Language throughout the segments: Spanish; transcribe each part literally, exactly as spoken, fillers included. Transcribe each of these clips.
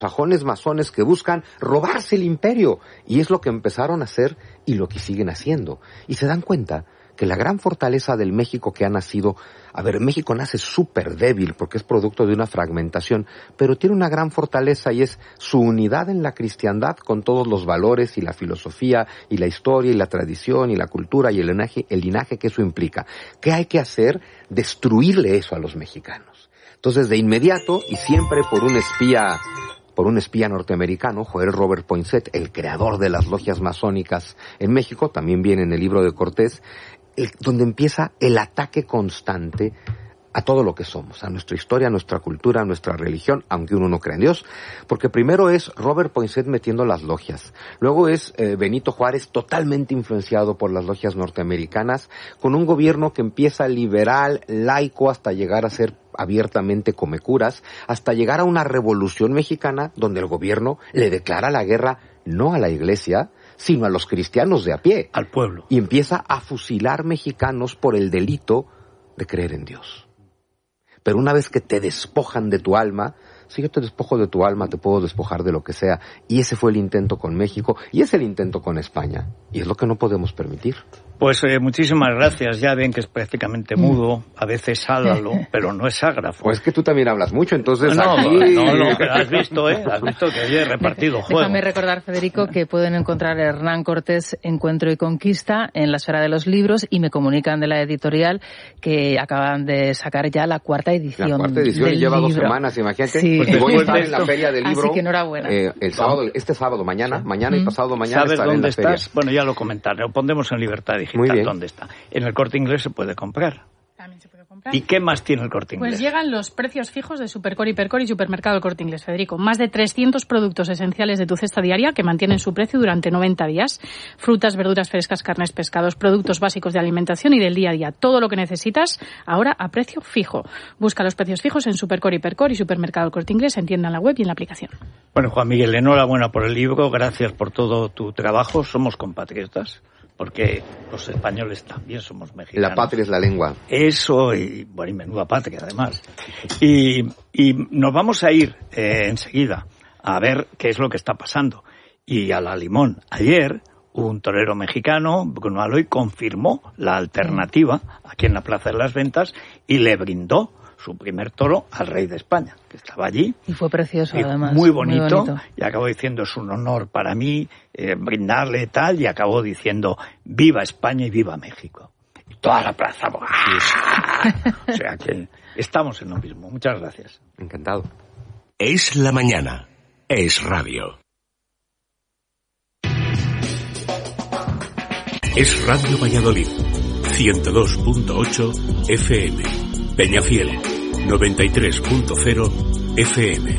sajones masones que buscan robarse el imperio. Y es lo que empezaron a hacer y lo que siguen haciendo. Y se dan cuenta que la gran fortaleza del México que ha nacido, a ver, México nace súper débil porque es producto de una fragmentación, pero tiene una gran fortaleza y es su unidad en la cristiandad con todos los valores y la filosofía y la historia y la tradición y la cultura y el linaje, el linaje que eso implica. ¿Qué hay que hacer? Destruirle eso a los mexicanos. Entonces, de inmediato, y siempre por un espía... por un espía norteamericano, Joel Robert Poinsett, el creador de las logias masónicas en México, también viene en el libro de Cortés, el, donde empieza el ataque constante a todo lo que somos, a nuestra historia, a nuestra cultura, a nuestra religión, aunque uno no crea en Dios. Porque primero es Robert Poinsett metiendo las logias, luego es eh, Benito Juárez totalmente influenciado por las logias norteamericanas, con un gobierno que empieza liberal, laico, hasta llegar a ser abiertamente comecuras, hasta llegar a una revolución mexicana donde el gobierno le declara la guerra no a la iglesia, sino a los cristianos de a pie. Al pueblo. Y empieza a fusilar mexicanos por el delito de creer en Dios. Pero una vez que te despojan de tu alma, si yo te despojo de tu alma, te puedo despojar de lo que sea. Y ese fue el intento con México, y es el intento con España. Y es lo que no podemos permitir. Pues eh, muchísimas gracias. Ya ven que es prácticamente mudo, a veces háblalo, pero no es ágrafo. Pues que tú también hablas mucho, entonces no, aquí... No, no, pero has visto, ¿eh? Has visto que hoy he repartido juego. Déjame recordar, Federico, que pueden encontrar Hernán Cortés, Encuentro y Conquista, en la esfera de los libros, y me comunican de la editorial que acaban de sacar ya la cuarta edición. La cuarta edición del lleva libro. dos semanas, imagínate. Sí. Pues voy a estar en la feria del libro. Así que enhorabuena. Eh, el sábado, este sábado, mañana, Sí. mañana y pasado mañana ¿Sabes estaré dónde en la estás? feria. Bueno, ya lo comentaré. Lo pondremos en Libertad Digital. Muy bien. ¿Dónde está? En el Corte Inglés se puede comprar. También se puede comprar. ¿Y qué más tiene el Corte Inglés? Pues llegan los precios fijos de Supercore, Hipercore y Supermercado El Corte Inglés, Federico. Más de trescientos productos esenciales de tu cesta diaria que mantienen su precio durante noventa días. Frutas, verduras frescas, carnes, pescados, productos básicos de alimentación y del día a día. Todo lo que necesitas ahora a precio fijo. Busca los precios fijos en Supercore, Hipercore y Supermercado El Corte Inglés en tienda, en la web y en la aplicación. Bueno, Juan Miguel, enhorabuena por el libro. Gracias por todo tu trabajo. Somos compatriotas, porque los españoles también somos mexicanos. La patria es la lengua. Eso, y bueno, y menuda patria además. Y, y nos vamos a ir eh, enseguida a ver qué es lo que está pasando. Y a la limón, ayer un torero mexicano, Bruno Aloy, confirmó la alternativa aquí en la Plaza de las Ventas y le brindó su primer toro al rey de España, que estaba allí. Y fue precioso, y además. Muy bonito, muy bonito. Y acabó diciendo, es un honor para mí eh, brindarle tal, y acabó diciendo, viva España y viva México. Y toda la plaza, ¡ah! O sea que estamos en lo mismo. Muchas gracias. Encantado. Es la mañana. Es radio. Es Radio Valladolid. ciento dos punto ocho F M. Peñafiel, noventa y tres punto cero F M.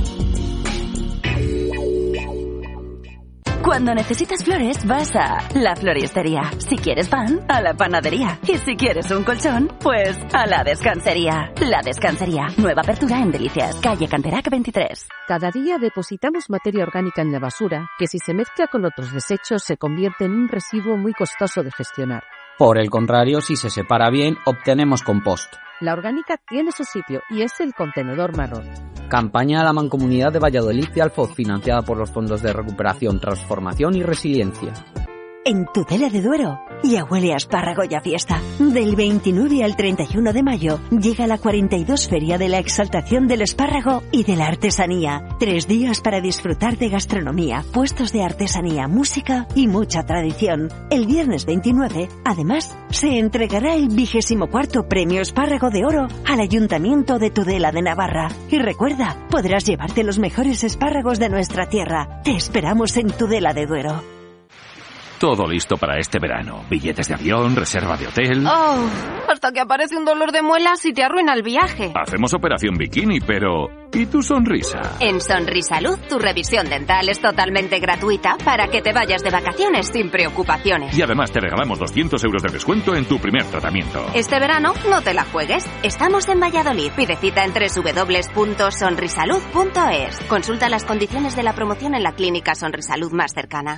Cuando necesitas flores, vas a La Floristería. Si quieres pan, a La Panadería. Y si quieres un colchón, pues a La Descansería. La Descansería. Nueva apertura en Delicias, calle Canterac veintitrés. Cada día depositamos materia orgánica en la basura, que si se mezcla con otros desechos se convierte en un residuo muy costoso de gestionar. Por el contrario, si se separa bien, obtenemos compost. La orgánica tiene su sitio y es el contenedor marrón. Campaña de la Mancomunidad de Valladolid y Alfoz, financiada por los Fondos de Recuperación, Transformación y Resiliencia. En Tudela de Duero ya huele a espárrago y a fiesta. Del veintinueve al treinta y uno de mayo llega la cuarenta y dos Feria de la Exaltación del Espárrago y de la Artesanía. Tres días para disfrutar de gastronomía, puestos de artesanía, música y mucha tradición. El viernes veintinueve, además, se entregará el vigésimo cuarto Premio Espárrago de Oro al Ayuntamiento de Tudela de Navarra. Y recuerda, podrás llevarte los mejores espárragos de nuestra tierra. Te esperamos en Tudela de Duero. Todo listo para este verano. Billetes de avión, reserva de hotel... Oh, hasta que aparece un dolor de muelas y te arruina el viaje. Hacemos operación bikini, pero... ¿y tu sonrisa? En Sonrisalud, tu revisión dental es totalmente gratuita para que te vayas de vacaciones sin preocupaciones. Y además te regalamos doscientos euros de descuento en tu primer tratamiento. Este verano no te la juegues. Estamos en Valladolid. Pide cita en doble u doble u doble u punto sonrisalud punto es. Consulta las condiciones de la promoción en la clínica Sonrisalud más cercana.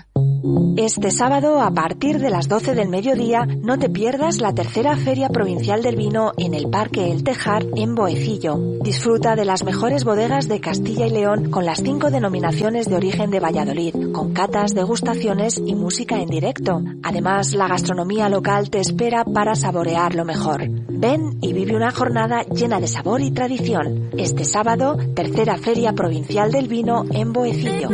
Este sábado, a partir de las doce del mediodía, no te pierdas la tercera Feria Provincial del Vino en el Parque El Tejar, en Boecillo. Disfruta de las mejores bodegas de Castilla y León con las cinco denominaciones de origen de Valladolid, con catas, degustaciones y música en directo. Además, la gastronomía local te espera para saborear lo mejor. Ven y vive una jornada llena de sabor y tradición. Este sábado, tercera Feria Provincial del Vino en Boecillo.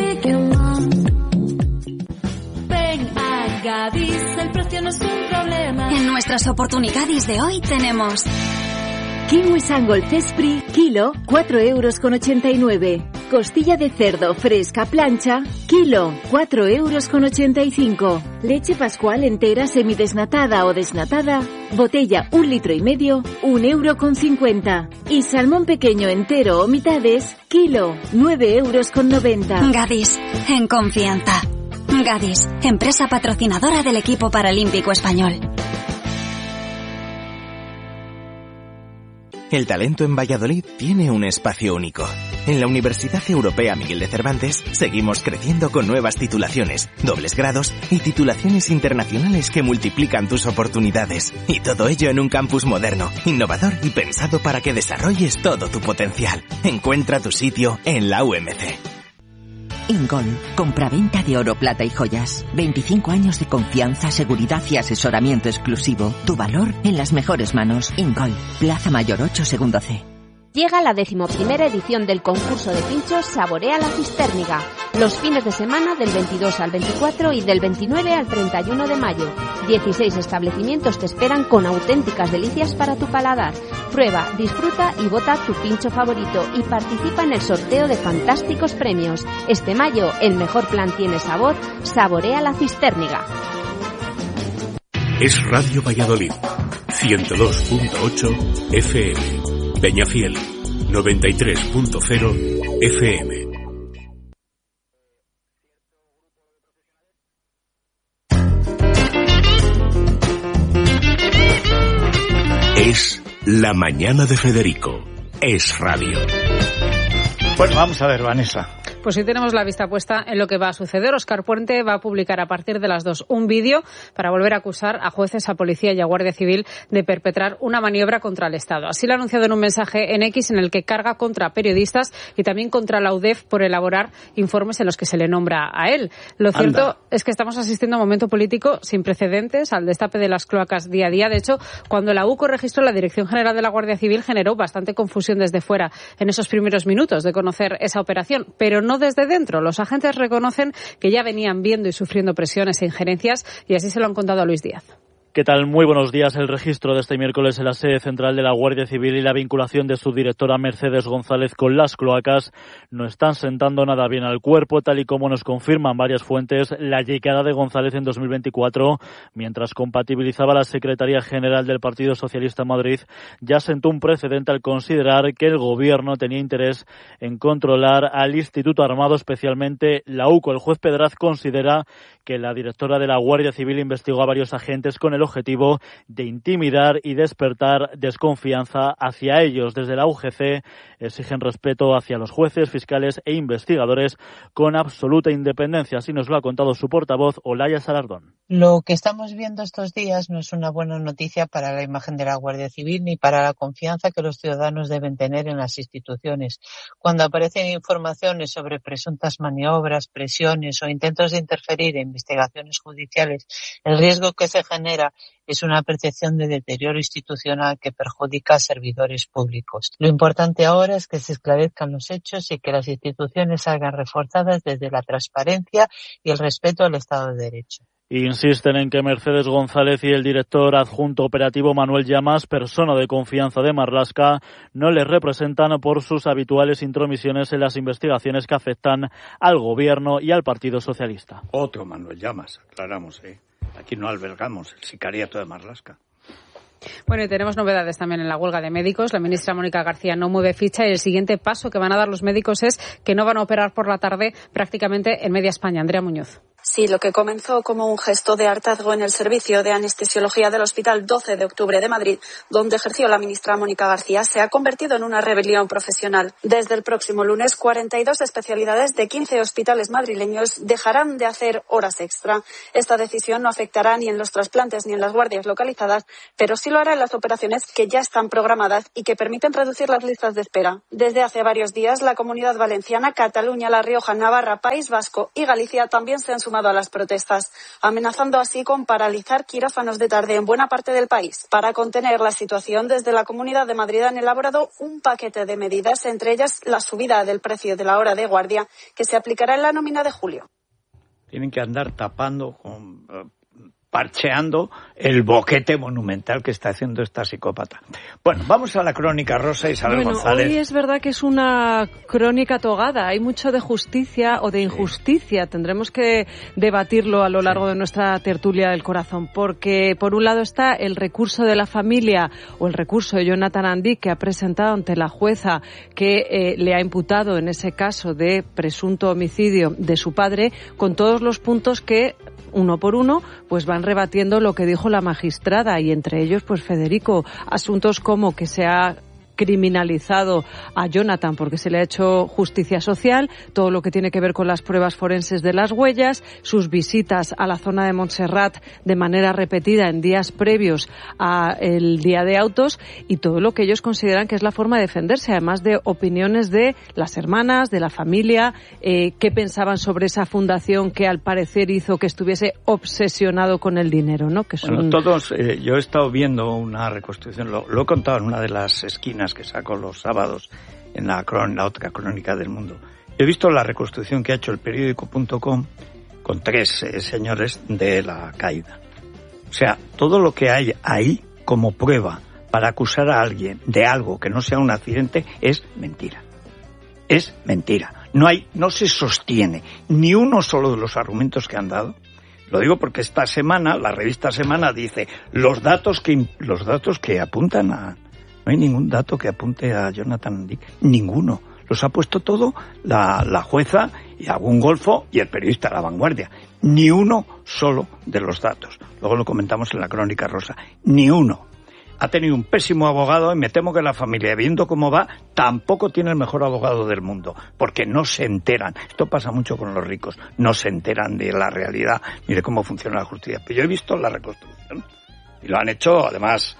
Gadis, el precio no es un problema. En nuestras oportunidades de hoy tenemos kiwi Sangol Cespri, kilo, cuatro euros con ochenta y nueve. Costilla de cerdo fresca plancha, kilo, cuatro euros con ochenta y cinco. Leche Pascual entera semidesnatada o desnatada, botella un litro y medio, un euro con cincuenta. Y salmón pequeño entero o mitades, kilo, nueve euros con noventa. Gadis, en confianza. Gadis, empresa patrocinadora del equipo paralímpico español. El talento en Valladolid tiene un espacio único. En la Universidad Europea Miguel de Cervantes seguimos creciendo con nuevas titulaciones, dobles grados y titulaciones internacionales que multiplican tus oportunidades. Y todo ello en un campus moderno, innovador y pensado para que desarrolles todo tu potencial. Encuentra tu sitio en la U M C. Ingol, compraventa de oro, plata y joyas. veinticinco años de confianza, seguridad y asesoramiento exclusivo. Tu valor en las mejores manos. Ingol, Plaza Mayor ocho, segundo C. Llega la decimoprimera edición del concurso de pinchos Saborea la Cistérniga. Los fines de semana del veintidós al veinticuatro y del veintinueve al treinta y uno de mayo. dieciséis establecimientos te esperan con auténticas delicias para tu paladar. Prueba, disfruta y vota tu pincho favorito y participa en el sorteo de fantásticos premios. Este mayo, el mejor plan tiene sabor. Saborea la Cistérniga. Es Radio Valladolid, ciento dos punto ocho F M. Peñafiel, noventa y tres punto cero F M. Es la mañana de Federico. Es radio. Bueno, vamos a ver, Vanessa. Pues hoy tenemos la vista puesta en lo que va a suceder. Óscar Puente va a publicar a partir de las dos un vídeo para volver a acusar a jueces, a policía y a Guardia Civil de perpetrar una maniobra contra el Estado. Así lo ha anunciado en un mensaje en X en el que carga contra periodistas y también contra la U D E F por elaborar informes en los que se le nombra a él. Lo cierto Anda. es que estamos asistiendo a un momento político sin precedentes, al destape de las cloacas día a día. De hecho, cuando la UCO registró la Dirección General de la Guardia Civil, generó bastante confusión desde fuera en esos primeros minutos de conocer esa operación, pero no desde dentro. Los agentes reconocen que ya venían viendo y sufriendo presiones e injerencias y así se lo han contado a Luis Díaz. ¿Qué tal? Muy buenos días. El registro de este miércoles en la sede central de la Guardia Civil y la vinculación de su directora Mercedes González con las cloacas no están sentando nada bien al cuerpo, tal y como nos confirman varias fuentes. La llegada de González en dos mil veinticuatro, mientras compatibilizaba la Secretaría General del Partido Socialista en Madrid, ya sentó un precedente al considerar que el Gobierno tenía interés en controlar al Instituto Armado, especialmente la UCO. El juez Pedraz considera que la directora de la Guardia Civil investigó a varios agentes con el objetivo de intimidar y despertar desconfianza hacia ellos. Desde la U G C exigen respeto hacia los jueces, fiscales e investigadores con absoluta independencia. Así nos lo ha contado su portavoz, Olaya Salardón. Lo que estamos viendo estos días no es una buena noticia para la imagen de la Guardia Civil ni para la confianza que los ciudadanos deben tener en las instituciones. Cuando aparecen informaciones sobre presuntas maniobras, presiones o intentos de interferir en investigaciones judiciales, el riesgo que se genera es una percepción de deterioro institucional que perjudica a servidores públicos. Lo importante ahora es que se esclarezcan los hechos y que las instituciones salgan reforzadas desde la transparencia y el respeto al Estado de Derecho. Insisten en que Mercedes González y el director adjunto operativo Manuel Llamas, persona de confianza de Marlaska, no les representan por sus habituales intromisiones en las investigaciones que afectan al Gobierno y al Partido Socialista. Otro Manuel Llamas, aclaramos, ¿eh? Aquí no albergamos el sicariato de Marlaska. Bueno, y tenemos novedades también en la huelga de médicos. La ministra Mónica García no mueve ficha y el siguiente paso que van a dar los médicos es que no van a operar por la tarde prácticamente en media España. Andrea Muñoz. Sí, lo que comenzó como un gesto de hartazgo en el servicio de anestesiología del Hospital doce de octubre de Madrid, donde ejerció la ministra Mónica García, se ha convertido en una rebelión profesional. Desde el próximo lunes, cuarenta y dos especialidades de quince hospitales madrileños dejarán de hacer horas extra. Esta decisión no afectará ni en los trasplantes ni en las guardias localizadas, pero sí lo hará en las operaciones que ya están programadas y que permiten reducir las listas de espera. Desde hace varios días, la Comunidad Valenciana, Cataluña, La Rioja, Navarra, País Vasco y Galicia también se han sumado a las protestas, amenazando así con paralizar quirófanos de tarde en buena parte del país. Para contener la situación, desde la Comunidad de Madrid han elaborado un paquete de medidas, entre ellas la subida del precio de la hora de guardia, que se aplicará en la nómina de julio. Tienen que andar tapando con... Uh... parcheando el boquete monumental que está haciendo esta psicópata. Bueno, vamos a la crónica rosa, Isabel bueno, González. Hoy es verdad que es una crónica togada. Hay mucho de justicia o de injusticia. Sí. Tendremos que debatirlo a lo largo sí. de nuestra tertulia del corazón, porque por un lado está el recurso de la familia o el recurso de Jonathan Andic, que ha presentado ante la jueza que eh, le ha imputado en ese caso de presunto homicidio de su padre, con todos los puntos que uno por uno, pues van rebatiendo lo que dijo la magistrada, y entre ellos, pues Federico, asuntos como que se ha criminalizado a Jonathan porque se le ha hecho justicia social, todo lo que tiene que ver con las pruebas forenses de las huellas, sus visitas a la zona de Montserrat de manera repetida en días previos al día de autos, y todo lo que ellos consideran que es la forma de defenderse, además de opiniones de las hermanas, de la familia, eh, qué pensaban sobre esa fundación que al parecer hizo que estuviese obsesionado con el dinero, ¿no? Que son... Bueno, todos, eh, yo he estado viendo una reconstrucción, lo, lo he contado en una de las esquinas que saco los sábados en la, en la otra crónica del mundo. He visto la reconstrucción que ha hecho el periódico punto com con tres eh, señores de la caída. O sea, todo lo que hay ahí como prueba para acusar a alguien de algo que no sea un accidente es mentira. Es mentira. No hay, no se sostiene ni uno solo de los argumentos que han dado. Lo digo porque esta semana, la revista Semana dice los datos que, los datos que apuntan a... No hay ningún dato que apunte a Jonathan Andic, ninguno. Los ha puesto todo la, la jueza y algún golfo y el periodista de La Vanguardia. Ni uno solo de los datos. Luego lo comentamos en la crónica rosa. Ni uno. Ha tenido un pésimo abogado y me temo que la familia, viendo cómo va, tampoco tiene el mejor abogado del mundo, porque no se enteran. Esto pasa mucho con los ricos. No se enteran de la realidad ni de cómo funciona la justicia. Pero yo he visto la reconstrucción y lo han hecho, además...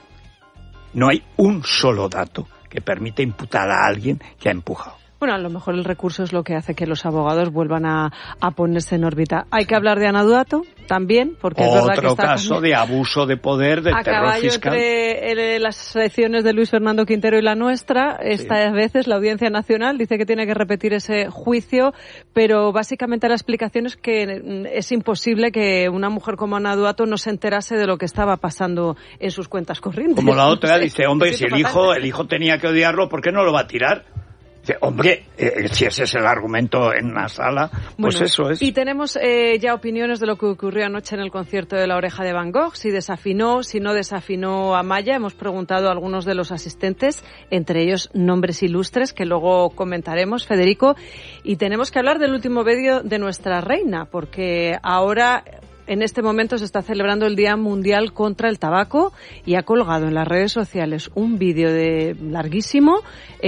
No hay un solo dato que permite imputar a alguien que ha empujado. Bueno, a lo mejor el recurso es lo que hace que los abogados vuelvan a, a ponerse en órbita. Hay que hablar de Ana Duato también, porque Otro es verdad que está... Otro caso de abuso de poder, de a terror caballo fiscal. Entre eh, las secciones de Luis Fernando Quintero y la nuestra, estas sí. veces la Audiencia Nacional dice que tiene que repetir ese juicio, pero básicamente la explicación es que es imposible que una mujer como Ana Duato no se enterase de lo que estaba pasando en sus cuentas corrientes. Como la otra no sé, dice, hombre, si el hijo, el hijo tenía que odiarlo, ¿por qué no lo va a tirar? Hombre, eh, si ese es el argumento en una sala, pues bueno, eso es. Y tenemos eh, ya opiniones de lo que ocurrió anoche en el concierto de La Oreja de Van Gogh, si desafinó, si no desafinó a Maya. Hemos preguntado a algunos de los asistentes, entre ellos nombres ilustres, que luego comentaremos, Federico. Y tenemos que hablar del último vídeo de nuestra reina, porque ahora... En este momento se está celebrando el Día Mundial contra el Tabaco y ha colgado en las redes sociales un vídeo de larguísimo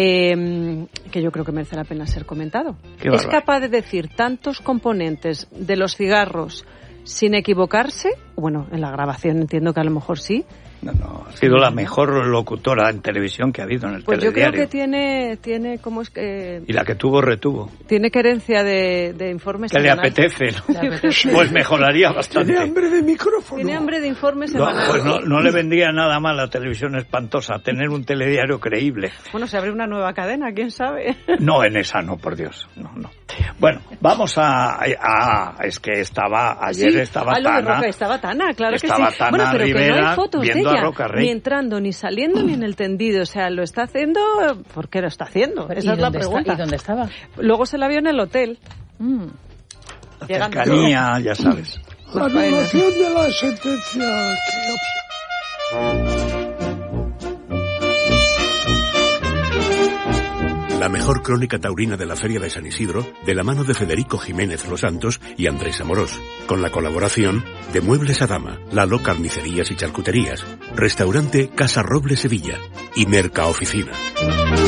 eh, que yo creo que merece la pena ser comentado. Es capaz de decir tantos componentes de los cigarros sin equivocarse. Bueno, en la grabación entiendo que a lo mejor sí. No, no, ha sido la mejor locutora en televisión que ha hado en el pues telediario. Pues yo creo que tiene, tiene ¿cómo es que...? Y la que tuvo, retuvo. Tiene querencia de, de informes que semanales. Le apetece, ¿no? Le apetece. Pues mejoraría bastante. Tiene hambre de micrófono. Tiene hambre de informes no, semanales. Pues no, no le vendría nada mal a la televisión espantosa tener un telediario creíble. Bueno, se abre una nueva cadena, quién sabe. No, en esa no, por Dios, no, no. Bueno, vamos a... a es que estaba, ayer sí, estaba Tana. Roca, estaba Tana, claro estaba que sí. Tana bueno, pero Rivera, que no hay fotos de ella. Roca Rey. Ni entrando, ni saliendo, ni en el tendido. O sea, lo está haciendo... ¿Por qué lo está haciendo? Esa es la pregunta. Está, ¿Y dónde estaba? Luego se la vio en el hotel. Mm. La cercanía, ya sabes. La violación de la sentencia que... La mejor crónica taurina de la Feria de San Isidro, de la mano de Federico Jiménez Los Santos y Andrés Amorós, con la colaboración de Muebles Adama, Lalo Carnicerías y Charcuterías, Restaurante Casa Roble Sevilla y Merca Oficina.